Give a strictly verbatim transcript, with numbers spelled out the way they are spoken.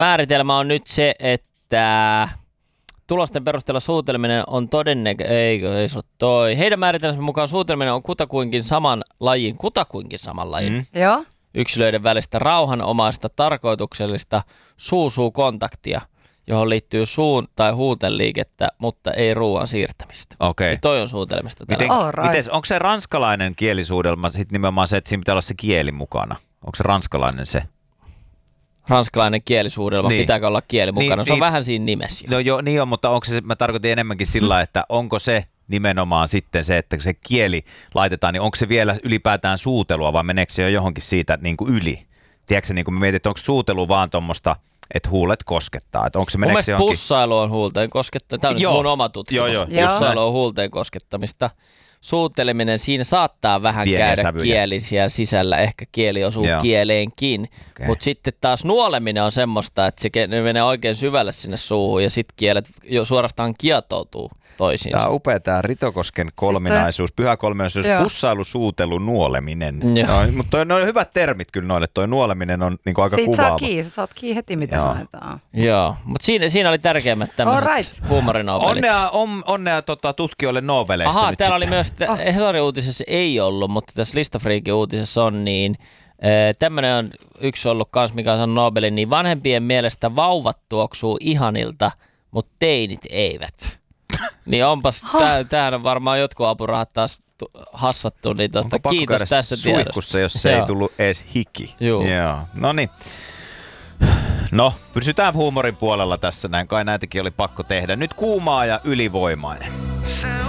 määritelmä on nyt se, että tulosten perusteella suuteleminen on todennäköisesti, eikö, ei se ole toi. Heidän määritelmänsä mukaan suuteleminen on kutakuinkin saman lajin, kutakuinkin saman lajin. Mm. Joo. Yksilöiden välistä rauhanomaista tarkoituksellista suu-suu-kontaktia, johon liittyy suun tai huutenliikettä, mutta ei ruoan siirtämistä. Okei. Toi on suutelemista. Miten, All right. miten, onko se ranskalainen kielisuudelma sitten nimenomaan se, että siinä pitää olla se kieli mukana? Onko se ranskalainen se? Ranskalainen kielisuudelma, Niin. pitääkö olla kieli mukana? Niin, se on niin, vähän siinä nimessä. No joo, niin on, mutta onko se, mä tarkoitin enemmänkin sillä, että onko se nimenomaan sitten se, että se kieli laitetaan, niin onko se vielä ylipäätään suutelua vai meneekö se jo johonkin siitä niin kuin yli? Tiedätkö niin kuin me mietin, että onko suutelu vaan tuommoista, että huulet koskettaa, että onko se Mun meneekö mielestä se johonkin? pussailu on huulteen koskettamista. Tämä on Joo. mun oma tutkimus. Joo, joo. Pussailu on huulteen koskettamista. Suuteleminen, siinä saattaa vähän Pieniä käydä sävyjä. kieli siellä sisällä, ehkä kieli osuu Joo. kieleenkin, Okei. mutta sitten taas nuoleminen on semmoista, että se ke- ne menee oikein syvälle sinne suuhun ja sitten kielet jo suorastaan kietoutuu toisiinsa. Tämä on upea tämä Ritokosken kolminaisuus, pyhä kolminaisuus, Joo. pussailu, suutelu, nuoleminen. Joo. No, mutta ne on hyvät termit kyllä noille, toi nuoleminen on niin kuin aika Siitä saa kuvaava. kiinni, sä saat kiinni heti mitä Joo. laitetaan. Joo, mutta siinä, siinä oli tärkeimmät tämmöiset All right. huumorinobelit. Onnea, on, onnea tota, tutkijoille Nobeleista Ahaa, nyt täällä oli sitten. myös, että Hesarin uutisessa ei ollut, mutta tässä Listafreakin uutisessa on, niin tämmöinen on yksi ollut kans, mikä on saanut Nobelin, niin vanhempien mielestä vauvat tuoksuu ihanilta, mutta teinit eivät. Niin onpas, tää, tämähän on varmaan jotkut apurahat taas tu- hassattu, niin totta, Onko pakko kiitos käydä tästä tiedosta. suihkussa, jos se ei Joo. tullut edes hiki? Joo. Joo. No niin. No, pysytään huumorin puolella tässä näin. Kai näitäkin oli pakko tehdä. Nyt kuumaa ja ylivoimainen. Se